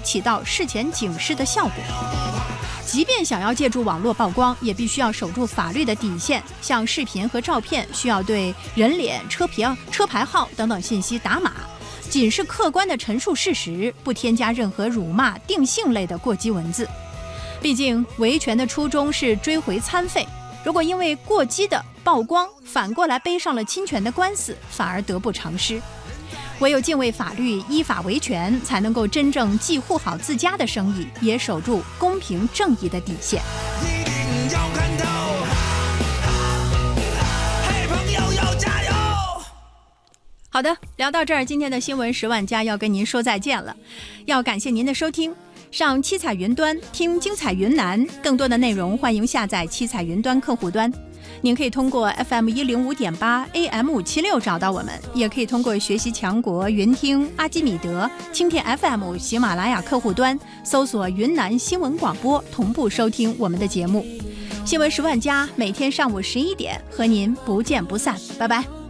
起到事前警示的效果。即便想要借助网络曝光，也必须要守住法律的底线，像视频和照片需要对人脸、车牌号等等信息打码，仅是客观的陈述事实，不添加任何辱骂、定性类的过激文字。毕竟维权的初衷是追回餐费，如果因为过激的曝光反过来背上了侵权的官司，反而得不偿失。唯有敬畏法律，依法维权，才能够真正既护好自家的生意，也守住公平正义的底线。 一定要看透，嘿，朋友要加油！ 好的，聊到这儿，今天的新闻10万加要跟您说再见了。要感谢您的收听，上七彩云端听精彩云南，更多的内容欢迎下载七彩云端客户端。您可以通过 FM105.8 AM576 找到我们，也可以通过学习强国、云听、阿基米德、蜻蜓 FM、喜马拉雅客户端搜索云南新闻广播，同步收听我们的节目。新闻10万加，每天上午11点和您不见不散，拜拜。